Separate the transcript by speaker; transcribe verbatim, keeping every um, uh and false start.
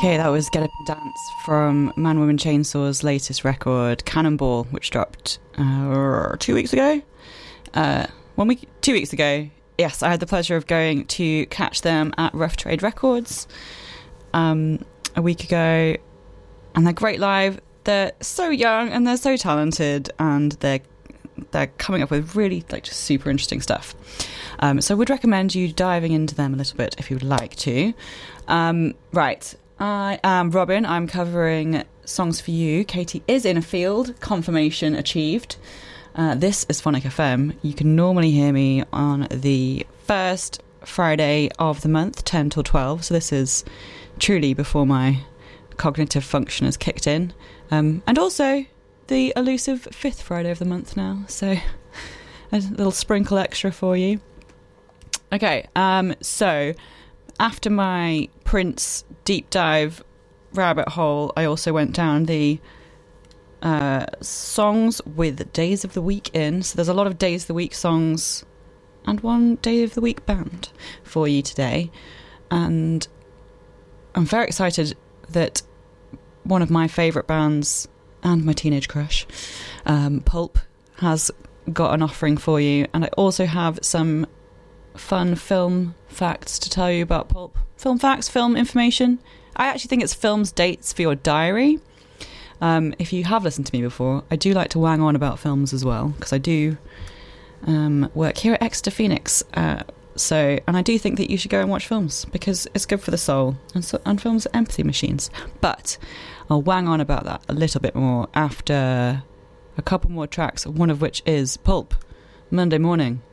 Speaker 1: Okay, that was Get Up and Dance from Man Woman Chainsaw's latest record, Cannonball, which dropped uh, two weeks ago. Uh, one week, two weeks ago. Yes, I had the pleasure of going to catch them at Rough Trade Records um, a week ago, and they're great live. They're so young and they're so talented, and they're they're coming up with really like just super interesting stuff. Um, so I would recommend you diving into them a little bit if you would like to. Um, right. I am Robin. I'm covering Songs for You. Katie is in a field. Confirmation achieved. Uh, this is Phonic F M. You can normally hear me on the first Friday of the month, ten till twelve. So this is truly before my cognitive function has kicked in. Um, and also the elusive fifth Friday of the month now. So a little sprinkle extra for you. Okay, um, so... after my Prince deep dive rabbit hole, I also went down the uh, songs with days of the week in. So there's a lot of days of the week songs and one day of the week band for you today. And I'm very excited that one of my favourite bands and my teenage crush, um, Pulp, has got an offering for you. And I also have some fun film facts to tell you about Pulp. Film facts, film information. I actually think it's films dates for your diary. Um, if you have listened to me before, I do like to wang on about films as well, because I do um, work here at Exeter Phoenix. Uh, so, and I do think that you should go and watch films, because it's good for the soul, and, so, and films are empathy machines. But I'll wang on about that a little bit more after a couple more tracks, one of which is Pulp, Monday Morning.